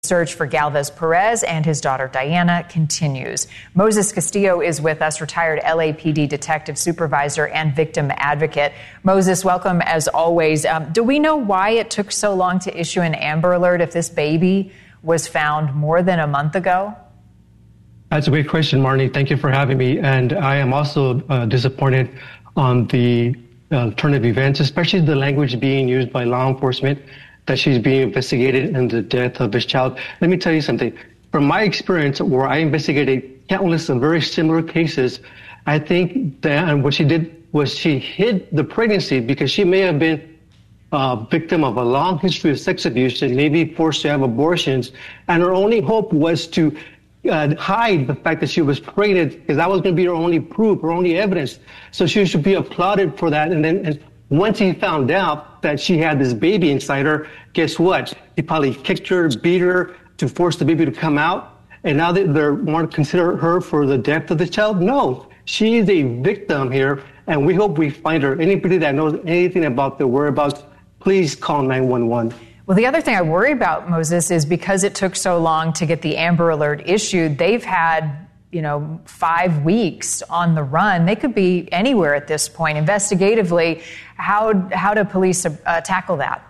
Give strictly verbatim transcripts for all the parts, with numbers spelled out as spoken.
Search for Galvez Perez and his daughter Diana continues. Moses Castillo is with us, retired L A P D detective supervisor and victim advocate. Moses, welcome as always. Um, do we know why it took so long to issue an Amber Alert if this baby was found more than a month ago? That's a great question, Marnie. Thank you for having me. And I am also uh, disappointed on the uh, turn of events, especially the language being used by law enforcement, that she's being investigated in the death of this child. Let me tell you something. From my experience, where I investigated countless of very similar cases, I think that what she did was she hid the pregnancy because she may have been a victim of a long history of sex abuse and maybe forced to have abortions. And her only hope was to uh, hide the fact that she was pregnant, because that was going to be her only proof, her only evidence. So she should be applauded for that. And then, and once he found out that she had this baby inside her, guess what? He probably kicked her, beat her to force the baby to come out. And now they want to consider her for the death of the child? No, she is a victim here, and we hope we find her. Anybody that knows anything about the whereabouts, please call nine one one. Well, the other thing I worry about, Moses, is because it took so long to get the Amber Alert issued, they've had you know, five weeks on the run. They could be anywhere at this point. Investigatively, how how do police uh, tackle that?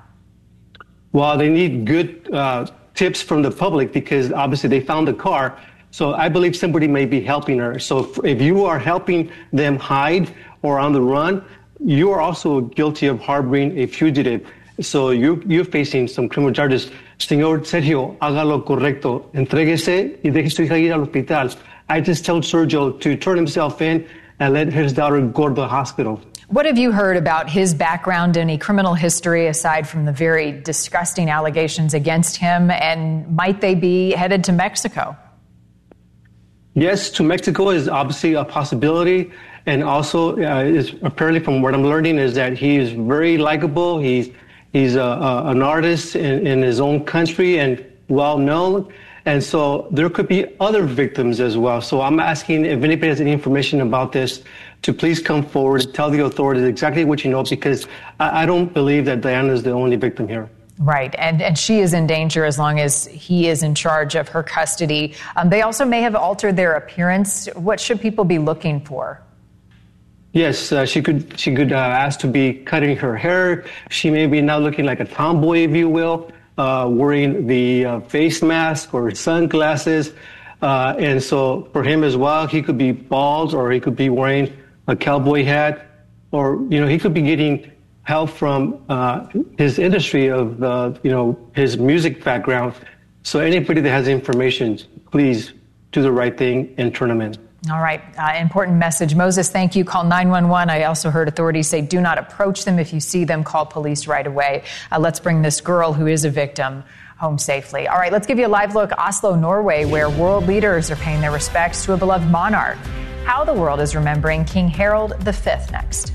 Well, they need good uh, tips from the public, because obviously they found the car. So I believe somebody may be helping her. So if, if you are helping them hide or on the run, you are also guilty of harboring a fugitive. So you, you're facing some criminal charges. Señor Sergio, haga lo correcto. Entréguese y deje su hija ir al hospital. I just told Sergio to turn himself in and let his daughter go to the hospital. What have you heard about his background, any criminal history, aside from the very disgusting allegations against him? And might they be headed to Mexico? Yes, to Mexico is obviously a possibility. And also, uh, is apparently from what I'm learning, is that he is very likable. He's he's a, a, an artist in, in his own country and well known. And so there could be other victims as well. So I'm asking if anybody has any information about this to please come forward, tell the authorities exactly what you know, because I, I don't believe that Diana is the only victim here. Right. And and she is in danger as long as he is in charge of her custody. Um, they also may have altered their appearance. What should people be looking for? Yes, uh, she could she could uh, ask to be cutting her hair. She may be now looking like a tomboy, if you will. Uh, wearing the uh, face mask or sunglasses. Uh, and so for him as well, he could be bald, or he could be wearing a cowboy hat, or, you know, he could be getting help from uh, his industry of, uh, you know, his music background. So anybody that has information, please do the right thing and turn them in. All right. Uh, important message. Moses, thank you. Call nine one one. I also heard authorities say do not approach them. If you see them, call police right away. Uh, let's bring this girl who is a victim home safely. All right. Let's give you a live look. Oslo, Norway, where world leaders are paying their respects to a beloved monarch. How the world is remembering King Harold the Fifth next.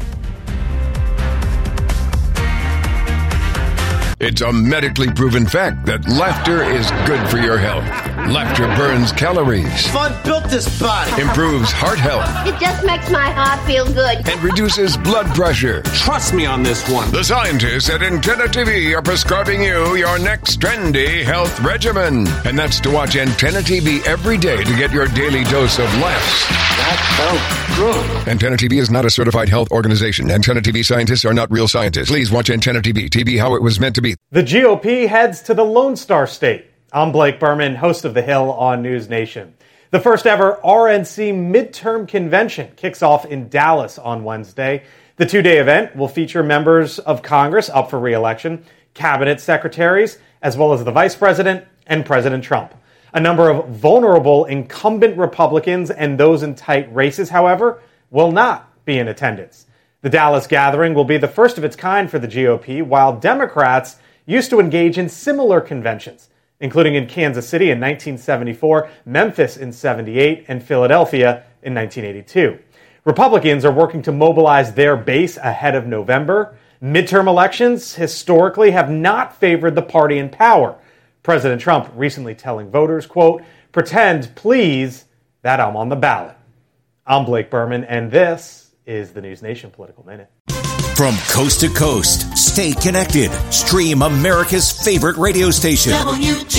It's a medically proven fact that laughter is good for your health. Laughter burns calories. Fun built this body. Improves heart health. It just makes my heart feel good. And reduces blood pressure. Trust me on this one. The scientists at Antenna T V are prescribing you your next trendy health regimen. And that's to watch Antenna T V every day to get your daily dose of laughs. That felt good. Antenna T V is not a certified health organization. Antenna T V scientists are not real scientists. Please watch Antenna T V. T V how it was meant to be. The G O P heads to the Lone Star State. I'm Blake Berman, host of The Hill on News Nation. The first ever R N C midterm convention kicks off in Dallas on Wednesday. The two-day event will feature members of Congress up for re-election, cabinet secretaries, as well as the vice president and President Trump. A number of vulnerable incumbent Republicans and those in tight races, however, will not be in attendance. The Dallas gathering will be the first of its kind for the G O P, while Democrats used to engage in similar conventions, including in Kansas City in nineteen seventy-four, Memphis in seventy-eight, and Philadelphia in nineteen eighty-two. Republicans are working to mobilize their base ahead of November. Midterm elections historically have not favored the party in power. President Trump recently telling voters, quote, "Pretend, please, that I'm on the ballot." I'm Blake Berman, and this is the News Nation Political Minute. From coast to coast, stay connected. Stream America's favorite radio station. W